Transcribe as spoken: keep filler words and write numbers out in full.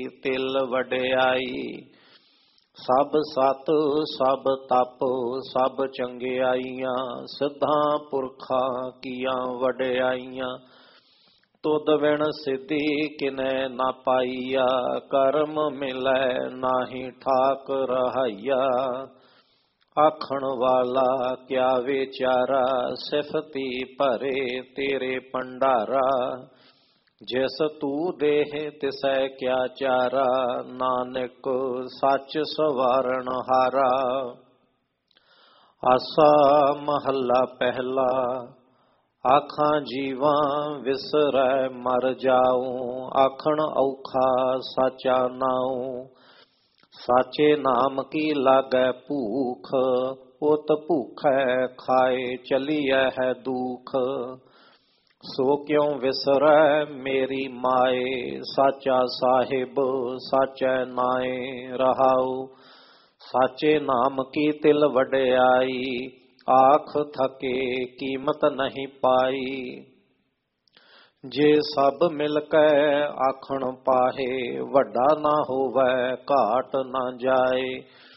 ਤਿਲ ਵਡਿਆਈ। ਸਭ ਸਤ ਸਭ ਤਪ ਸਭ ਚੰਗਿਆਈਆਂ, ਸਿੱਧਾਂ ਪੁਰਖਾਂ ਕੀਆਂ ਵਡਿਆਈਆਂ। ਤੁਧ ਬਿਨ ਸਿੱਧੀ ਕਿਨੈ ਨਾ ਪਾਈਆ, ਕਰਮ ਮਿਲੈ ਨਾਹੀ ਠਾਕ ਰਹਾਈਆ। ਆਖਣ ਵਾਲਾ ਕਿਆ ਵਿਚਾਰਾ, ਸਿਫਤੀ ਭਰੇ ਤੇਰੇ ਭੰਡਾਰਾ। ਜਿਸ ਤੂੰ ਦੇਹ ਤਿਸੈ ਕਿਆ ਚਾਰਾ, ਨਾਨਕ ਸੱਚ ਸਵਾਰਨ ਹਾਰਾ। ਆਸਾ ਮਹੱਲਾ ਪਹਿਲਾ। ਆਖਾਂ ਜੀਵਾਂ ਵਿਸਰੈ ਮਰ ਜਾਊ, ਆਖਣ ਔਖਾ ਸਾਚਾ ਨਾਉ। ਸਾਚੇ ਨਾਮ ਕੀ ਲਾਗੈ ਭੂਖ, ਉਤ ਭੂਖੈ ਖਾਏ ਚਲੀਐ ਹੈ ਦੁਖ। ਸੋ ਕਿਉ ਵਿਸਰੈ ਮੇਰੀ ਮਾਏ, ਸਾਚਾ ਸਾਹਿਬ ਸਾਚੈ ਨਾਏ ਰਹਾਉ। ਸਾਚੇ ਨਾਮ ਕੀ ਤਿਲ ਵਡਿਆਈ, ਆਖ ਥਕੇ ਕੀਮਤ ਨਹੀਂ ਪਾਈ। ਜੇ ਸਭ ਮਿਲ ਕੇ ਆਖਣ ਪਾਹੇ, ਵੱਡਾ ਨਾ ਹੋਵੈ ਘਾਟ ਨਾ ਜਾਏ।